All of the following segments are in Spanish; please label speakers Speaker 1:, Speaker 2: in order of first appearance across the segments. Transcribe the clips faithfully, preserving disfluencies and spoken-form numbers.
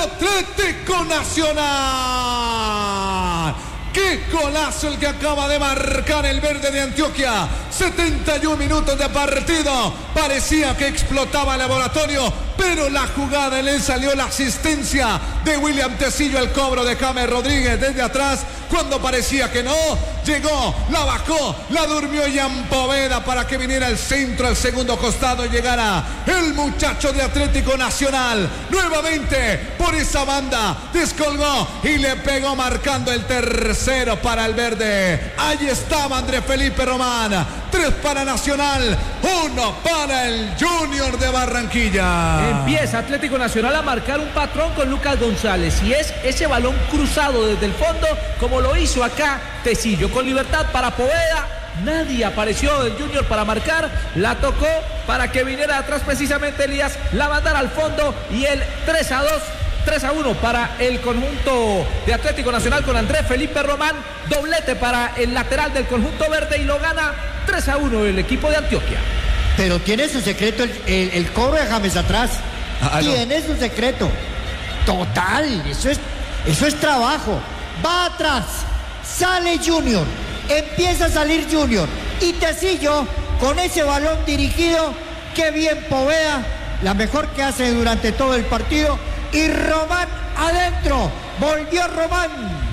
Speaker 1: Atlético Nacional. ¡Qué golazo el que acaba de marcar el verde de Antioquia! setenta y un minutos de partido. Parecía que explotaba el laboratorio, pero la jugada le salió la asistencia de William Tecillo, el cobro de James Rodríguez desde atrás. Cuando parecía que no, llegó, la bajó, la durmió Jan Poveda para que viniera el centro, al segundo costado y llegara el muchacho de Atlético Nacional. Nuevamente por esa banda descolgó y le pegó marcando el tercero para el verde. Ahí estaba Andrés Felipe Román. Tres para Nacional, uno para el Junior de Barranquilla.
Speaker 2: Empieza Atlético Nacional a marcar un patrón con Lucas González y es ese balón cruzado desde el fondo como lo hizo acá Tecillo, con libertad para Poveda. Nadie apareció del Junior para marcar, la tocó para que viniera atrás precisamente Elías, la mandara al fondo y el tres a dos. tres a uno para el conjunto de Atlético Nacional con Andrés Felipe Román, doblete para el lateral del conjunto verde y lo gana tres a uno el equipo de Antioquia.
Speaker 3: Pero tiene su secreto el, el, el cobro de James atrás. Ah, tiene no. su secreto. Total, eso es, eso es trabajo. Va atrás, sale Junior, empieza a salir Junior y Tecillo con ese balón dirigido, qué bien Poveda, la mejor que hace durante todo el partido. Y Román adentro, volvió Román.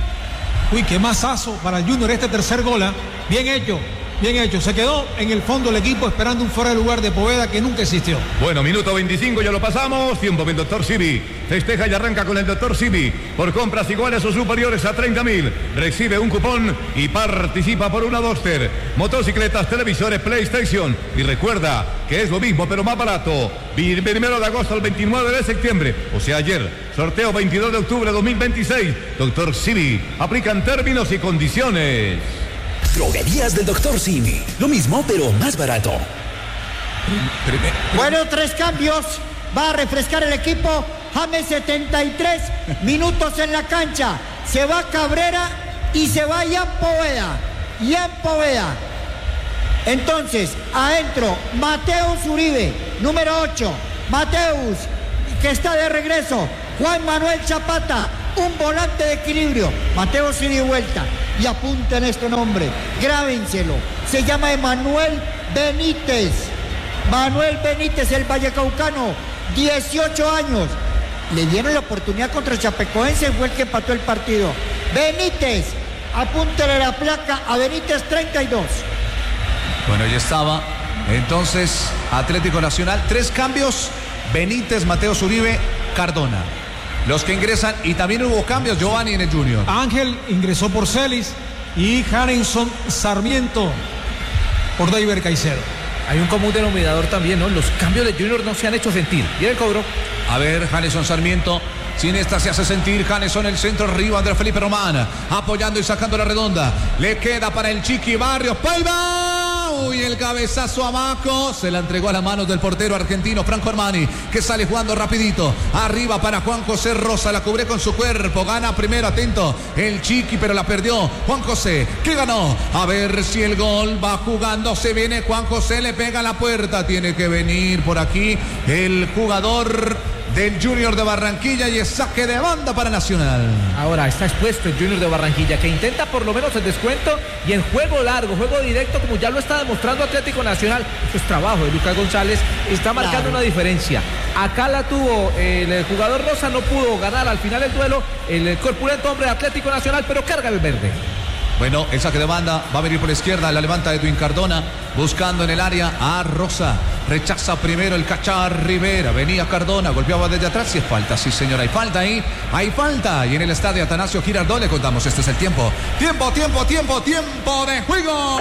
Speaker 4: Uy, qué masazo para el Junior este tercer gol, ¿eh? Bien hecho, bien hecho. Se quedó en el fondo el equipo esperando un fuera de lugar de Poveda que nunca existió.
Speaker 5: Bueno, minuto veinticinco, ya lo pasamos. Tiempo del doctor Sibi. Festeja y arranca con el doctor Sibi. Por compras iguales o superiores a treinta mil. Recibe un cupón y participa por una Duster. Motocicletas, televisores, PlayStation. Y recuerda que es lo mismo pero más barato. Primero de agosto al veintinueve de septiembre. O sea, ayer. Sorteo veintidós de octubre de dos mil veintiséis. doctor Sibi. Aplican términos y condiciones.
Speaker 6: Droguerías del doctor Simi. Lo mismo, pero más barato.
Speaker 3: Bueno, tres cambios. Va a refrescar el equipo. James, setenta y tres minutos en la cancha. Se va Cabrera y se va Jan Poveda. Jan Poveda. Entonces, adentro, Mateus Uribe, número ocho. Mateus, que está de regreso. Juan Manuel Zapata, un volante de equilibrio. Mateus ida y vuelta. Y apunten este nombre, grábenselo. Se llama Emanuel Benítez. Manuel Benítez, el vallecaucano, dieciocho años. Le dieron la oportunidad contra Chapecoense, fue el que empató el partido. Benítez, apúntele la placa a Benítez, treinta y dos.
Speaker 1: Bueno, ya estaba. Entonces, Atlético Nacional, tres cambios. Benítez, Mateus Uribe, Cardona. Los que ingresan, y también hubo cambios, Giovanni, en el Junior.
Speaker 4: Ángel ingresó por Celis y Harrison Sarmiento por David Caicedo.
Speaker 2: Hay un común denominador también, ¿no? Los cambios de Junior no se han hecho sentir. ¿Y el cobro?
Speaker 1: A ver, Harrison Sarmiento. Sin esta se hace sentir. Janeson el centro, arriba Andrés Felipe Román, apoyando y sacando la redonda. Le queda para el Chiqui Barrios. ¡Paiva! Uy, el cabezazo a Maco. Se la entregó a las manos del portero argentino Franco Armani, que sale jugando rapidito. Arriba para Juan José Rosa. La cubre con su cuerpo. Gana primero, atento, el Chiqui, pero la perdió Juan José, que ganó. A ver si el gol va jugando. Se viene Juan José, le pega a la puerta. Tiene que venir por aquí el jugador del Junior de Barranquilla y es saque de banda para Nacional.
Speaker 2: Ahora está expuesto el Junior de Barranquilla, que intenta por lo menos el descuento y en juego largo, juego directo, como ya lo está demostrando Atlético Nacional. Eso es trabajo de Lucas González, está marcando claro. una diferencia. Acá la tuvo el jugador Rosa, no pudo ganar al final el duelo el corpulento hombre de Atlético Nacional, pero carga el verde.
Speaker 1: Bueno, el saque de banda va a venir por la izquierda, la levanta Edwin Cardona, buscando en el área a Rosa. Rechaza primero el Cachar Rivera, venía Cardona, golpeaba desde atrás y es falta, sí señor, hay falta ahí, hay falta. Y en el estadio Atanasio Girardot le contamos, este es el tiempo. Tiempo, tiempo, tiempo, tiempo de juego.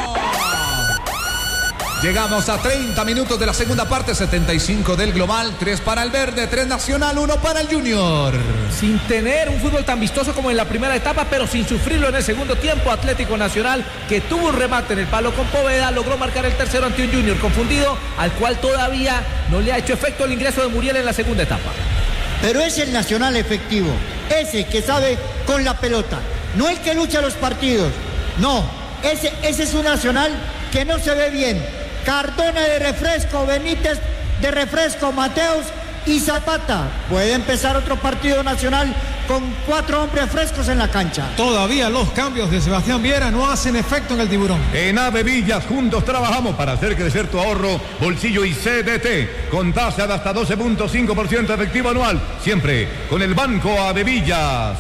Speaker 1: Llegamos a treinta minutos de la segunda parte, setenta y cinco del global, tres para el verde, tres Nacional, uno para el Junior.
Speaker 2: Sin tener un fútbol tan vistoso como en la primera etapa, pero sin sufrirlo en el segundo tiempo, Atlético Nacional, que tuvo un remate en el palo con Poveda, logró marcar el tercero ante un Junior confundido, al cual todavía no le ha hecho efecto el ingreso de Muriel en la segunda etapa.
Speaker 3: Pero es el Nacional efectivo, ese que sabe con la pelota, no el que lucha los partidos, no, ese, ese es un Nacional que no se ve bien. Cardona de refresco, Benítez de refresco, Mateus y Zapata. Puede empezar otro partido nacional con cuatro hombres frescos en la cancha.
Speaker 4: Todavía los cambios de Sebastián Viera no hacen efecto en el Tiburón.
Speaker 5: En Ave Villas juntos trabajamos para hacer crecer tu ahorro, bolsillo y C D T con tasa de hasta doce punto cinco por ciento efectivo anual, siempre con el Banco Ave Villas.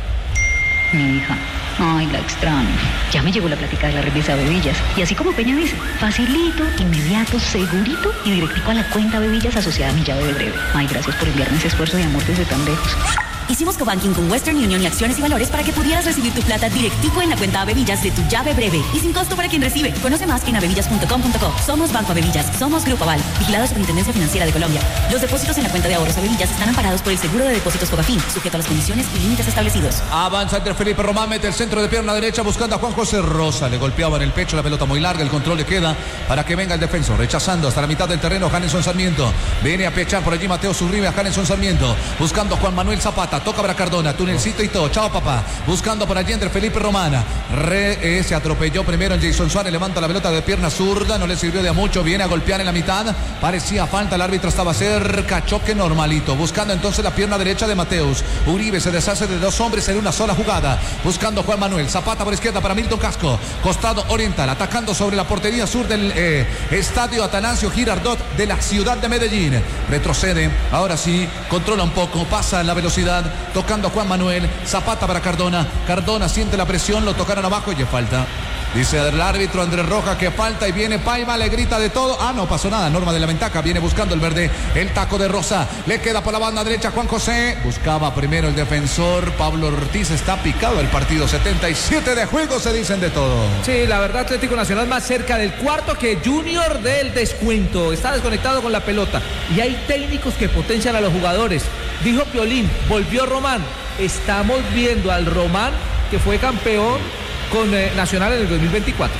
Speaker 7: Mi hija, ay, la extraño. Ya me llegó la plática de la remesa a Bebillas. Y así como Peña dice, facilito, inmediato, segurito y directico a la cuenta Bebillas asociada a mi llave de breve. Ay, gracias por enviarme ese esfuerzo de amor desde tan lejos.
Speaker 8: Hicimos cobanking con Western Union y Acciones y Valores para que pudieras recibir tu plata directico en la cuenta Avevillas de tu llave breve y sin costo para quien recibe. Conoce más en avevillas punto com punto co. Somos Banco Avevillas, somos Grupo Aval, vigilado Superintendencia Financiera de Colombia. Los depósitos en la cuenta de ahorros Avevillas están amparados por el Seguro de Depósitos Fogafín, sujeto a las condiciones y límites establecidos.
Speaker 1: Avanza entre Felipe Román, mete el centro de pierna derecha buscando a Juan José Rosa. Le golpeaba en el pecho, la pelota muy larga, el control le queda para que venga el defensor. Rechazando hasta la mitad del terreno, Hanelson Sarmiento. Viene a pechar por allí Mateo Zurribe a Hanelson Sarmiento. Buscando a Juan Manuel Zapata, toca para Cardona. Tunelcito y todo, chao papá, buscando por allí entre Felipe Romana, Re, eh, se atropelló primero en Jason Suárez, levanta la pelota de pierna zurda, no le sirvió de mucho, viene a golpear en la mitad, parecía falta, el árbitro estaba cerca, choque normalito, buscando entonces la pierna derecha de Mateus, Uribe se deshace de dos hombres en una sola jugada, buscando Juan Manuel, Zapata por izquierda para Milton Casco, costado oriental, atacando sobre la portería sur del eh, estadio Atanasio Girardot de la ciudad de Medellín, retrocede, ahora sí, controla un poco, pasa la velocidad, tocando a Juan Manuel, Zapata para Cardona, Cardona siente la presión, lo tocaron abajo y falta. Dice el árbitro Andrés Rojas que falta y viene Paiva, le grita de todo. Ah, no pasó nada, norma de la ventaja, viene buscando el verde, el taco de Rosa, le queda por la banda derecha Juan José, buscaba primero el defensor, Pablo Ortiz, está picado el partido, setenta y siete de juego, se dicen de todo.
Speaker 2: Sí, la verdad Atlético Nacional más cerca del cuarto que Junior del descuento, está desconectado con la pelota y hay técnicos que potencian a los jugadores. Dijo Piolín, volvió Román, estamos viendo al Román que fue campeón con eh, Nacional en el dos mil veinticuatro.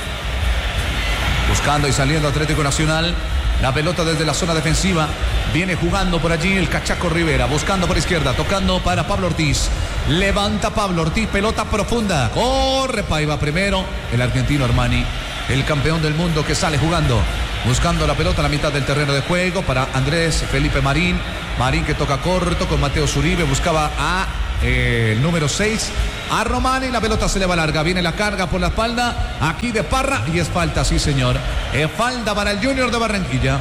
Speaker 1: Buscando y saliendo Atlético Nacional, la pelota desde la zona defensiva, viene jugando por allí el Cachaco Rivera, buscando por izquierda, tocando para Pablo Ortiz, levanta Pablo Ortiz, pelota profunda, corre Paiva primero, el argentino Armani, el campeón del mundo que sale jugando, buscando la pelota a la mitad del terreno de juego para Andrés Felipe Marín, Marín que toca corto con Mateo Zuribe, buscaba a eh, el número seis, a Román y la pelota se le va larga, viene la carga por la espalda, aquí de Parra y es falta, sí señor, es falta para el Junior de Barranquilla.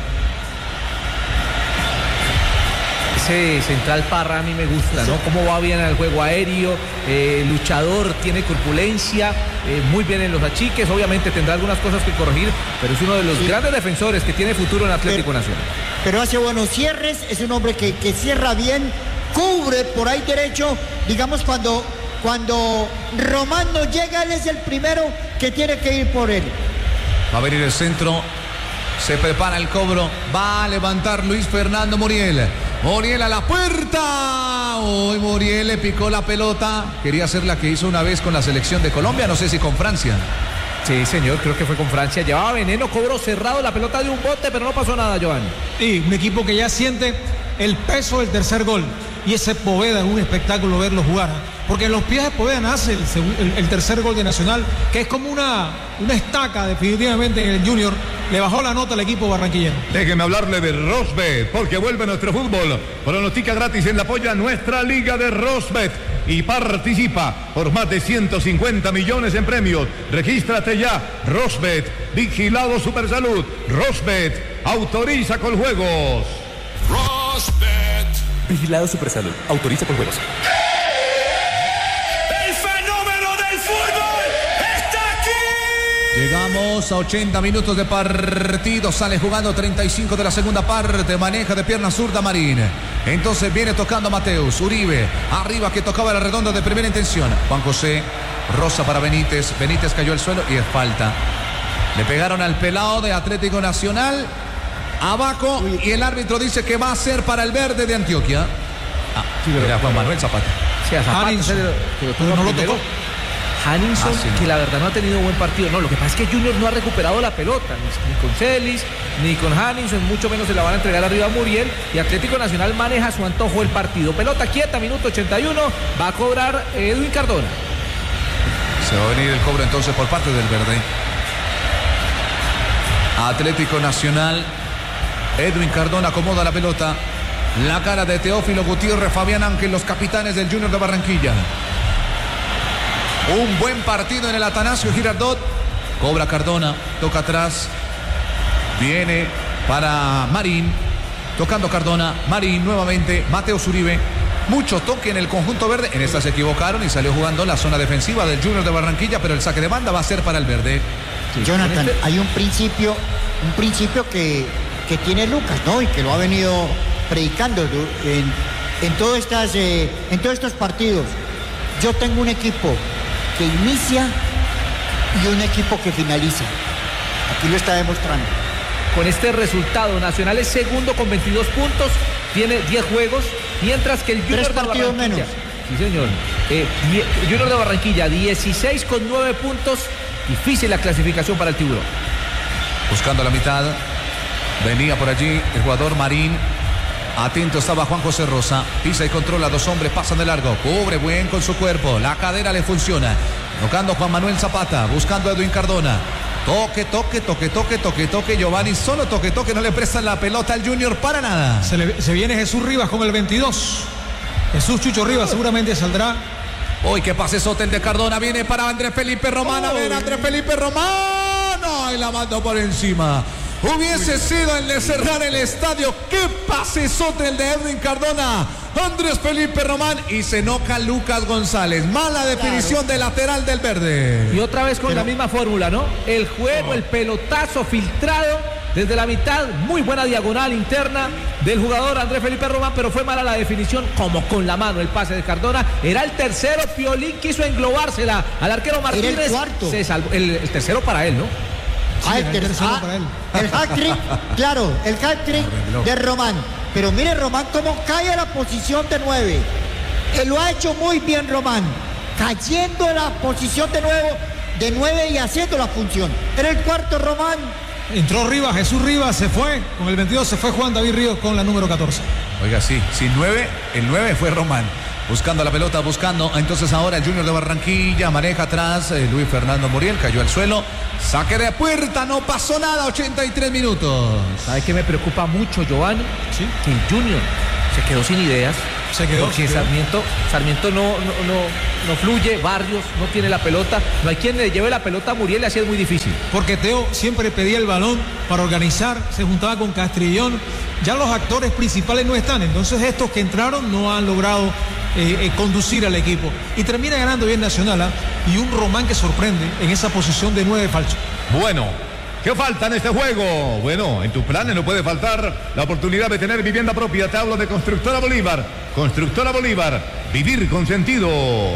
Speaker 2: Ese central Parra a mí me gusta, ¿no? Cómo va bien al juego aéreo, eh, luchador, tiene corpulencia, eh, muy bien en los achiques, obviamente tendrá algunas cosas que corregir, pero es uno de los sí. grandes defensores que tiene futuro en Atlético
Speaker 3: pero,
Speaker 2: Nacional.
Speaker 3: Pero hace buenos cierres, es un hombre que, que cierra bien, cubre por ahí derecho, digamos cuando, cuando Román no llega, él es el primero que tiene que ir por él.
Speaker 1: Va a venir el centro, se prepara el cobro, va a levantar Luis Fernando Muriel. Muriel a la puerta. Hoy Muriel le picó la pelota. Quería hacer la que hizo una vez con la selección de Colombia, no sé si con Francia.
Speaker 2: Sí, señor, creo que fue con Francia. Llevaba veneno, cobró cerrado la pelota de un bote, pero no pasó nada, Giovanni.
Speaker 4: Y un equipo que ya siente el peso del tercer gol. Y ese Poveda es un espectáculo verlo jugar. Porque en los pies de Poveda nace el, el, el tercer gol de Nacional, que es como una, una estaca definitivamente en el Junior. Le bajó la nota al equipo barranquillero.
Speaker 5: Déjeme hablarle de Rosbet, porque vuelve nuestro fútbol. Pronostica gratis en la polla nuestra liga de Rosbet y participa por más de ciento cincuenta millones en premios. Regístrate ya. Rosbet, vigilado Supersalud. Rosbet, autoriza con juegos.
Speaker 6: Rosbet. Vigilado Supersalud, autoriza con juegos.
Speaker 1: Llegamos a ochenta minutos de partido, sale jugando treinta y cinco de la segunda parte, maneja de pierna zurda Marín. Entonces viene tocando Mateus, Uribe, arriba que tocaba la redonda de primera intención. Juan José, Rosa para Benítez, Benítez cayó al suelo y es falta. Le pegaron al pelado de Atlético Nacional, abajo, y el árbitro dice que va a ser para el verde de Antioquia. Ah, sí, era Juan Manuel Zapata.
Speaker 2: Sí, a Zapata se le, pero no lo tocó. Hanelson, ah, sí, no. que la verdad no ha tenido buen partido. No, lo que pasa es que Junior no ha recuperado la pelota, ni, ni con Celis, ni con Hanelson, mucho menos se la van a entregar arriba a Muriel. Y Atlético Nacional maneja a su antojo el partido. Pelota quieta, minuto ochenta y uno, va a cobrar Edwin Cardona.
Speaker 1: Se va a venir el cobro entonces por parte del verde. Atlético Nacional, Edwin Cardona acomoda la pelota. la cara de Teófilo Gutiérrez, Fabián Ángel, los capitanes del Junior de Barranquilla. Un buen partido en el Atanasio Girardot. Cobra Cardona, toca atrás. Viene para Marín. Tocando Cardona, Marín nuevamente, Mateo Zuribe. Mucho toque en el conjunto verde. En esta se equivocaron y salió jugando la zona defensiva del Junior de Barranquilla, pero el saque de banda va a ser para el verde.
Speaker 3: Sí, Jonathan, este... hay un principio, un principio que, que tiene Lucas, ¿no? Y que lo ha venido predicando en, en, todas estas, eh, en todos estos partidos. Yo tengo un equipo que inicia y un equipo que finaliza. Aquí lo está demostrando.
Speaker 2: Con este resultado, Nacional es segundo con veintidós puntos, tiene diez juegos, mientras que el Junior
Speaker 3: Tres
Speaker 2: de
Speaker 3: partidos
Speaker 2: Barranquilla...
Speaker 3: menos.
Speaker 2: Sí, señor. Eh, Junior de Barranquilla, dieciséis con nueve puntos. Difícil la clasificación para el Tiburón.
Speaker 1: Buscando la mitad. Venía por allí el jugador Marín. Atento estaba Juan José Rosa. Pisa y controla, dos hombres pasan de largo. Cubre bien con su cuerpo. La cadera le funciona. Tocando Juan Manuel Zapata. Buscando a Edwin Cardona. Toque, toque, toque, toque, toque, toque. Giovanni solo toque, toque. No le prestan la pelota al Junior para nada.
Speaker 4: Se, le, se viene Jesús Rivas con el veintidós. Jesús Chucho Rivas seguramente saldrá.
Speaker 1: Hoy que pase Sotel de Cardona. Viene para Andrés Felipe Román. A ver, Andrés Felipe Román. Ay, la mandó por encima. Hubiese sido el de cerrar el estadio. ¡Qué pasesote el de Edwin Cardona! Andrés Felipe Román y se enoja Lucas González. Mala definición claro. de lateral del verde.
Speaker 2: Y otra vez con Pero... la misma fórmula, ¿no? El juego, oh. el pelotazo filtrado desde la mitad. Muy buena diagonal interna del jugador Andrés Felipe Román, pero fue mala la definición, como con la mano el pase de Cardona. Era el tercero. Piolín quiso englobársela al arquero Martínez.
Speaker 3: Era el cuarto.
Speaker 2: Se salvó. El, el tercero para él, ¿no?
Speaker 3: Sí, ah, el, ter ah, para él. El hat-trick, claro, el hat-trick de Román. Pero mire Román cómo cae a la posición de nueve. Él lo ha hecho muy bien Román, cayendo en la posición de nuevo, de nueve y haciendo la función. Era el cuarto Román.
Speaker 4: Entró Rivas, Jesús Rivas se fue, con el veintidós se fue Juan David Ríos con la número catorce.
Speaker 1: Oiga, sí, sin nueve, el nueve fue Román. Buscando la pelota, buscando. Entonces ahora el Junior de Barranquilla maneja atrás. Eh, Luis Fernando Muriel cayó al suelo. Saque de puerta, no pasó nada. ochenta y tres minutos.
Speaker 2: ¿Sabe qué me preocupa mucho, Giovanni? Sí. Que el Junior se quedó sin ideas.
Speaker 4: Se quedó.
Speaker 2: Porque
Speaker 4: se quedó.
Speaker 2: Sarmiento, Sarmiento no, no, no, no fluye. Barrios no tiene la pelota. No hay quien le lleve la pelota a Muriel, le hacía muy difícil.
Speaker 4: Porque Teo siempre pedía el balón para organizar. Se juntaba con Castrillón. Ya los actores principales no están. Entonces estos que entraron no han logrado eh, eh, conducir al equipo. Y termina ganando bien Nacional. ¿eh? Y un Román que sorprende en esa posición de nueve falso.
Speaker 5: Bueno, ¿qué falta en este juego? Bueno, en tus planes no puede faltar la oportunidad de tener vivienda propia. Te hablo de Constructora Bolívar. Constructora Bolívar, vivir con sentido.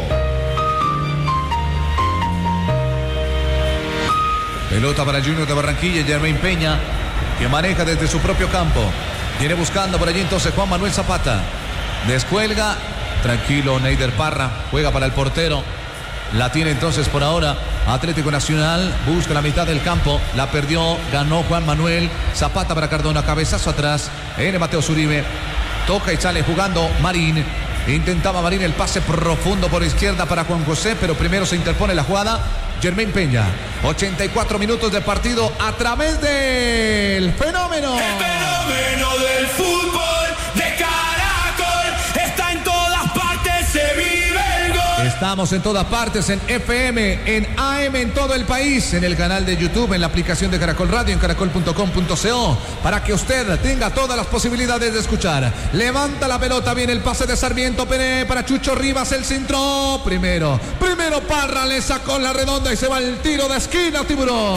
Speaker 1: Pelota para el Junior de Barranquilla, Jermaine Peña, que maneja desde su propio campo. Viene buscando por allí entonces Juan Manuel Zapata. Descuelga, tranquilo Neider Parra, juega para el portero. La tiene entonces por ahora Atlético Nacional, busca la mitad del campo, la perdió, ganó Juan Manuel Zapata para Cardona, cabezazo atrás, viene Mateo Zuribe, toca y sale jugando Marín, intentaba Marín el pase profundo por izquierda para Juan José, pero primero se interpone la jugada, Jermaine Peña, ochenta y cuatro minutos de partido a través del fenómeno.
Speaker 9: El fenómeno del fútbol de Caracol está en todas partes, se vive el gol.
Speaker 1: Estamos en todas partes, en F M, en A M en todo el país, en el canal de YouTube, en la aplicación de Caracol Radio, en caracol punto com punto co, para que usted tenga todas las posibilidades de escuchar. Levanta la pelota, viene el pase de Sarmiento Pérez para Chucho Rivas, el centro. Primero, primero Parra, le sacó la redonda y se va el tiro de esquina, Tiburón.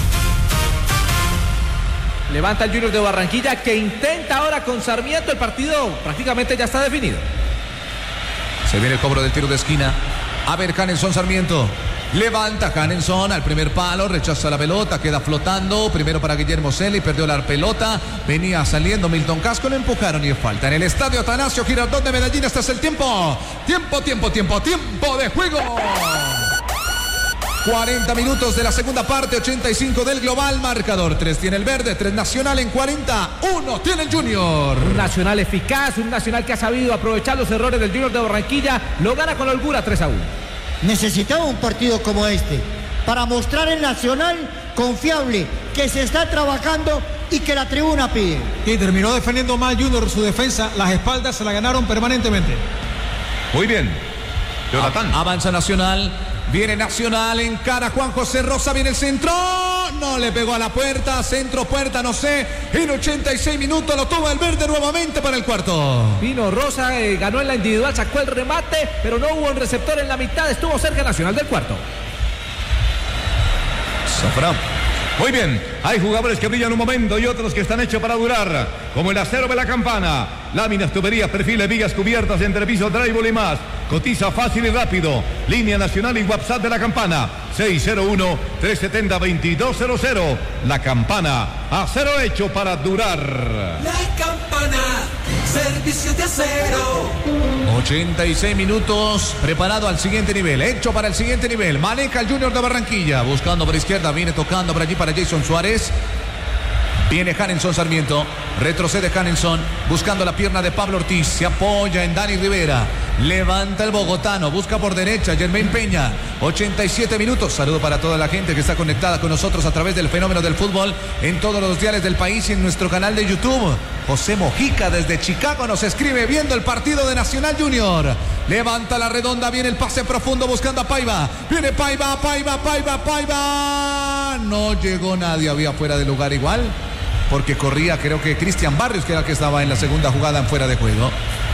Speaker 2: Levanta el Junior de Barranquilla, que intenta ahora con Sarmiento. El partido prácticamente ya está definido.
Speaker 1: Se viene el cobro del tiro de esquina. A ver, Canelson Sarmiento. Levanta Canelson al primer palo, rechaza la pelota, queda flotando. Primero para Guillermo Celi, perdió la pelota. Venía saliendo Milton Casco, lo empujaron y es falta. En el estadio Atanasio Girardot de Medellín, este es el tiempo. Tiempo, tiempo, tiempo, tiempo de juego. cuarenta minutos de la segunda parte, ochenta y cinco del global. Marcador, tres tiene el verde, tres Nacional en cuarenta, uno tiene el Junior.
Speaker 2: Un Nacional eficaz, un Nacional que ha sabido aprovechar los errores del Junior de Barranquilla. Lo gana con holgura tres a uno.
Speaker 3: Necesitaba un partido como este para mostrar el Nacional confiable, que se está trabajando y que la tribuna pide.
Speaker 4: Y terminó defendiendo mal Junior su defensa, las espaldas se la ganaron permanentemente.
Speaker 5: Muy bien, Jonathan.
Speaker 1: Avanza Nacional, viene Nacional, encara Juan José Rosa, viene el centro, no le pegó a la puerta, centro, puerta, no sé, en ochenta y seis minutos lo toma el verde nuevamente para el cuarto.
Speaker 2: Vino Rosa, eh, ganó en la individual, sacó el remate, pero no hubo un receptor en la mitad, estuvo cerca Nacional del cuarto.
Speaker 5: Safran. Muy bien, hay jugadores que brillan un momento y otros que están hechos para durar, como el acero de la Campana, láminas, tuberías, perfiles, vigas cubiertas, entrepiso, drywall y más. Cotiza fácil y rápido. Línea nacional y WhatsApp de la Campana, seis cero uno, tres siete cero, dos dos cero cero. La Campana, acero hecho para durar.
Speaker 9: La Campana, servicio de acero.
Speaker 1: ochenta y seis minutos, preparado al siguiente nivel, hecho para el siguiente nivel. Maneja el Junior de Barranquilla, buscando por izquierda, viene tocando por allí para Jason Suárez. Viene Hanenson Sarmiento, retrocede Hanenson, buscando la pierna de Pablo Ortiz, se apoya en Dani Rivera, levanta el bogotano, busca por derecha Germain Peña, ochenta y siete minutos, saludo para toda la gente que está conectada con nosotros a través del fenómeno del fútbol en todos los diales del país y en nuestro canal de YouTube. José Mojica desde Chicago nos escribe viendo el partido de Nacional Junior, levanta la redonda, viene el pase profundo buscando a Paiva, viene Paiva, Paiva, Paiva, Paiva, no llegó nadie, había fuera de lugar igual, porque corría creo que Cristian Barrios, que era el que estaba en la segunda jugada en fuera de juego.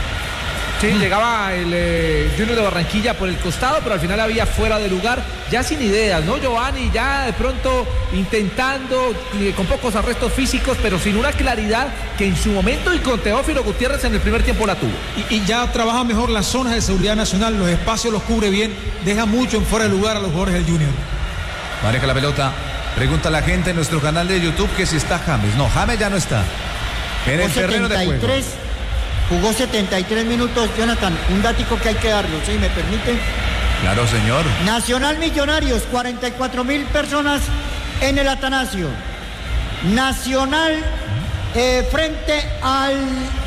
Speaker 2: Sí, llegaba el eh, Junior de Barranquilla por el costado, pero al final había fuera de lugar, ya sin ideas, ¿no, Giovanni? Ya de pronto intentando, eh, con pocos arrestos físicos, pero sin una claridad que en su momento y con Teófilo Gutiérrez en el primer tiempo la tuvo.
Speaker 4: Y, y ya trabaja mejor las zonas de seguridad nacional, los espacios los cubre bien, deja mucho en fuera de lugar a los jugadores del Junior.
Speaker 1: Maneja la pelota. Pregunta a la gente en nuestro canal de YouTube que si está James. No, James ya no está. En el terreno de juego.
Speaker 3: Jugó setenta y tres minutos, Jonathan. Un dático que hay que darlo, ¿sí? ¿Me permite?
Speaker 1: Claro, señor.
Speaker 3: Nacional Millonarios, cuarenta y cuatro mil personas en el Atanasio. Nacional eh, frente al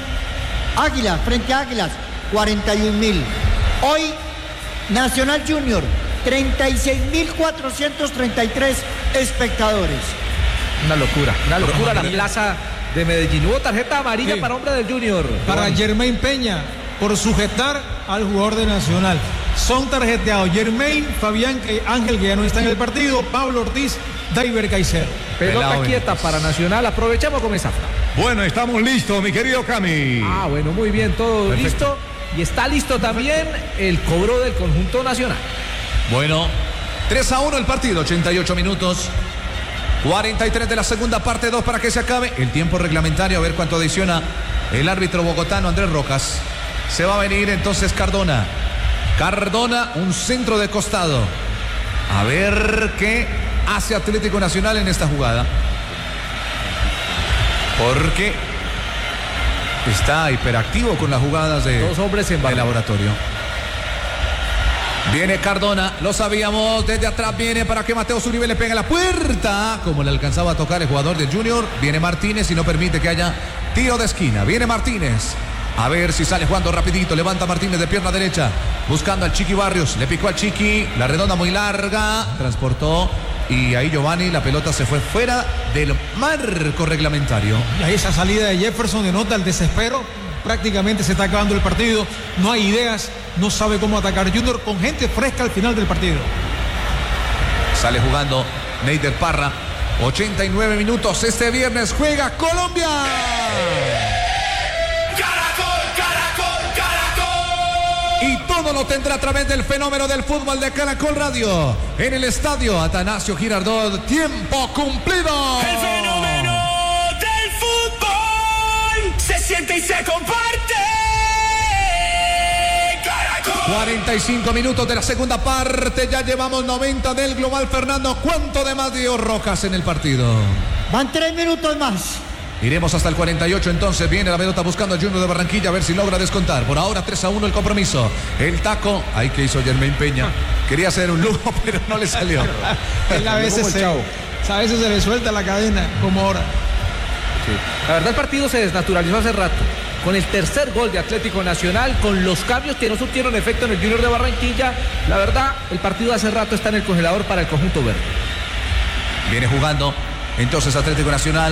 Speaker 3: Águila, frente a Águilas, cuarenta y un mil. Hoy, Nacional Junior, treinta y seis mil cuatrocientos treinta y tres espectadores.
Speaker 2: Una locura, una locura la plaza de Medellín. Hubo tarjeta amarilla
Speaker 4: sí.
Speaker 2: para hombre del Junior.
Speaker 4: Para Juan. Germain Peña, por sujetar al jugador de Nacional. Son tarjeteados Germain, Fabián Ángel, que ya no está en el partido, Pablo Ortiz, Daiver Caicedo.
Speaker 2: Pelota Pelado quieta bien. Para Nacional. Aprovechamos con esa.
Speaker 5: Bueno, estamos listos, mi querido Cami.
Speaker 2: Ah, bueno, muy bien, todo Perfecto. Listo. Y está listo también el cobro del conjunto nacional.
Speaker 1: Bueno, tres a uno el partido, ochenta y ocho minutos. cuarenta y tres de la segunda parte, dos para que se acabe el tiempo reglamentario. A ver cuánto adiciona el árbitro bogotano Andrés Rojas. Se va a venir entonces Cardona. Cardona, un centro de costado. A ver qué hace Atlético Nacional en esta jugada. Porque está hiperactivo con las jugadas de,
Speaker 2: Dos hombres en
Speaker 1: de laboratorio. Viene Cardona, lo sabíamos, desde atrás viene para que Mateo Zuribe le pegue a la puerta, como le alcanzaba a tocar el jugador del Junior. Viene Martínez y no permite que haya tiro de esquina. Viene Martínez, a ver si sale jugando rapidito, levanta Martínez de pierna derecha, buscando al Chiqui Barrios, le picó al Chiqui, la redonda muy larga, transportó y ahí Giovanni, la pelota se fue fuera del marco reglamentario.
Speaker 4: Y ahí esa salida de Jefferson denota el desespero. Prácticamente se está acabando el partido, no hay ideas, no sabe cómo atacar Junior con gente fresca al final del partido.
Speaker 1: Sale jugando Neider Parra, ochenta y nueve minutos, este viernes juega Colombia.
Speaker 9: Caracol, Caracol, Caracol.
Speaker 1: Y todo lo tendrá a través del fenómeno del fútbol de Caracol Radio. En el estadio Atanasio Girardot, tiempo cumplido.
Speaker 9: El fenómeno del fútbol se siente y se comparte. Caracol.
Speaker 1: cuarenta y cinco minutos de la segunda parte, ya llevamos noventa del global. Fernando, ¿cuánto de más dio Rojas en el partido?
Speaker 3: Van tres minutos más.
Speaker 1: Iremos hasta el cuarenta y ocho, entonces viene la pelota buscando a Junior de Barranquilla a ver si logra descontar. Por ahora tres a uno el compromiso. El taco, ahí que hizo Germain Peña. Quería hacer un lujo, pero no le salió.
Speaker 4: Él a veces se, a veces se le suelta la cadena, como ahora.
Speaker 2: Sí. La verdad el partido se desnaturalizó hace rato. Con el tercer gol de Atlético Nacional, con los cambios que no surtieron efecto en el Junior de Barranquilla, la verdad el partido hace rato está en el congelador para el conjunto verde.
Speaker 1: Viene jugando entonces Atlético Nacional.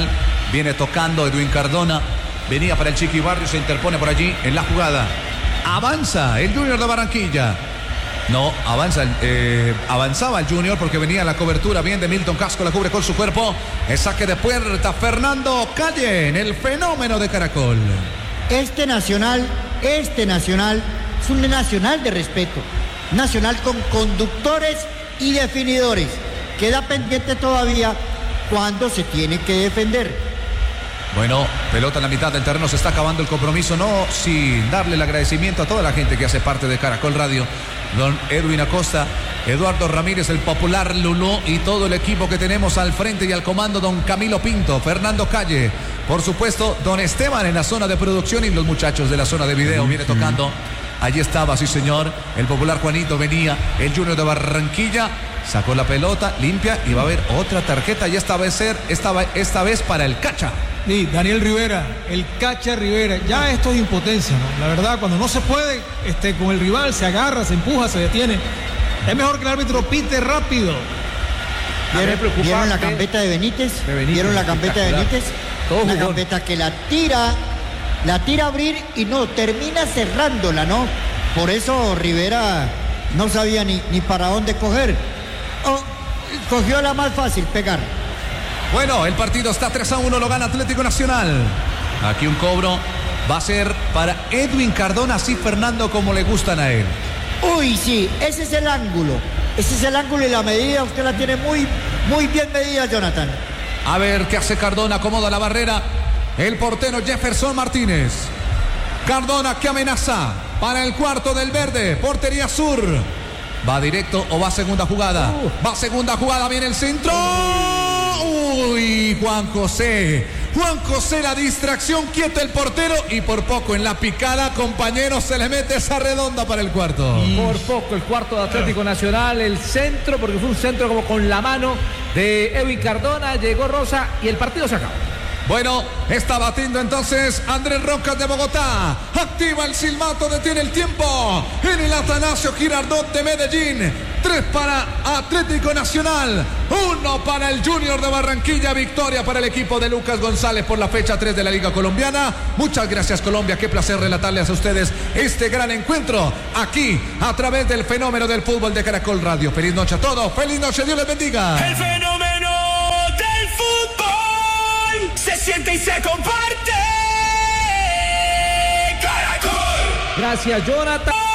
Speaker 1: Viene tocando Edwin Cardona. Venía para el Chiqui Barrio, se interpone por allí en la jugada. Avanza el Junior de Barranquilla. No, avanza, eh, avanzaba el Junior porque venía la cobertura bien de Milton Casco, la cubre con su cuerpo. El saque de puerta, Fernando Calle, en el fenómeno de Caracol.
Speaker 3: Este Nacional, este Nacional es un Nacional de respeto. Nacional con conductores y definidores. Queda pendiente todavía cuando se tiene que defender.
Speaker 1: Bueno, pelota en la mitad del terreno, se está acabando el compromiso, no sin darle el agradecimiento a toda la gente que hace parte de Caracol Radio. Don Edwin Acosta, Eduardo Ramírez, el popular Lulú y todo el equipo que tenemos al frente y al comando, don Camilo Pinto, Fernando Calle, por supuesto, don Esteban en la zona de producción y los muchachos de la zona de video, viene tocando. Allí estaba, sí señor, el popular Juanito venía, el Junior de Barranquilla, sacó la pelota, limpia y va a haber otra tarjeta y esta vez, ser, esta, esta vez para el Cacha.
Speaker 4: Sí, Daniel Rivera, el Cacha Rivera. Ya esto es impotencia, ¿no? La verdad, cuando no se puede este, con el rival, se agarra, se empuja, se detiene. Es mejor que el árbitro pite rápido.
Speaker 3: ¿Vieron, ¿vieron la campeta de Benítez?
Speaker 2: De Benítez
Speaker 3: ¿Vieron la campeta de Benítez?
Speaker 2: Todo
Speaker 3: Una
Speaker 2: jugón.
Speaker 3: campeta que la tira, la tira a abrir y no, termina cerrándola, ¿no? Por eso Rivera no sabía ni, ni para dónde coger. Oh, cogió la más fácil, pegar.
Speaker 1: Bueno, el partido está tres a uno, lo gana Atlético Nacional. Aquí un cobro va a ser para Edwin Cardona, así Fernando como le gustan a él.
Speaker 3: Uy, sí, ese es el ángulo. Ese es el ángulo y la medida, usted la tiene muy, muy bien medida, Jonathan.
Speaker 1: A ver qué hace Cardona, acomoda la barrera. El portero Jefferson Martínez. Cardona que amenaza para el cuarto del verde, portería sur. ¿Va directo o va segunda jugada? Uh. Va segunda jugada, viene el centro. Uy, Juan José. Juan José, la distracción, quieto el portero y por poco en la picada, compañero, se le mete esa redonda para el cuarto.
Speaker 2: Y por poco el cuarto de Atlético Nacional, el centro, porque fue un centro como con la mano de Edwin Cardona, llegó Rosa y el partido se acabó.
Speaker 1: Bueno, está batiendo entonces Andrés Roncas de Bogotá. Activa el silbato, detiene el tiempo en el Atanasio Girardot de Medellín. Tres para Atlético Nacional, uno para el Junior de Barranquilla. Victoria para el equipo de Lucas González por la fecha tres de la Liga Colombiana. Muchas gracias, Colombia, qué placer relatarles a ustedes este gran encuentro aquí a través del fenómeno del fútbol de Caracol Radio. Feliz noche a todos, feliz noche, Dios les bendiga.
Speaker 9: El fenómeno del fútbol se siente y se comparte. Caracol.
Speaker 2: Gracias, Jonathan.